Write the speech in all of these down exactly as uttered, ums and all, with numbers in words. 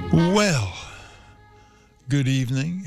Well, good evening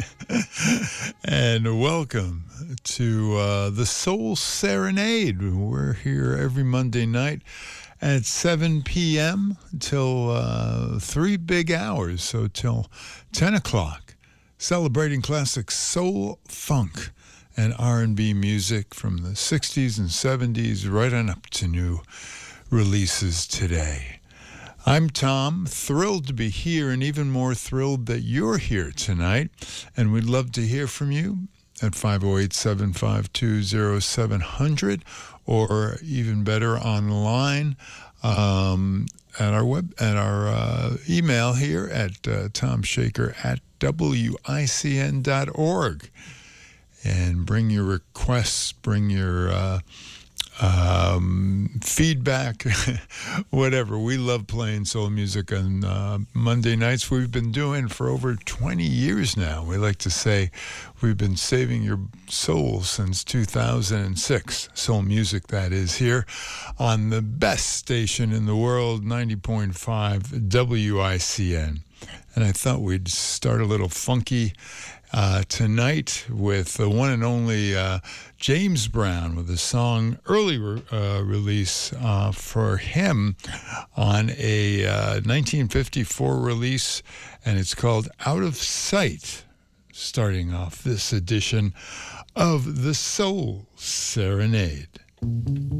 and welcome to uh, the Soul Serenade. We're here every Monday night at seven p.m. till uh, three big hours, so till ten o'clock, celebrating classic soul, funk, and R and B music from the sixties and seventies right on up to new releases today. I'm Tom, thrilled to be here and even more thrilled that you're here tonight. And we'd love to hear from you at five oh eight, seven five two, oh seven hundred or even better online um, at our web at our uh, email here at uh, tomshaker at w i c n dot org. And bring your requests, bring your uh, um, feedback, whatever. We love playing soul music on uh, Monday nights. We've been doing for over twenty years now. We like to say we've been saving your soul since two thousand six. Soul music, that is, here on the best station in the world, ninety point five W I C N. And I thought we'd start a little funky Uh, tonight with the one and only uh, James Brown with a song, early re- uh, release uh, for him on a uh, nineteen fifty-four release, and it's called Out of Sight, starting off this edition of the Soul Serenade.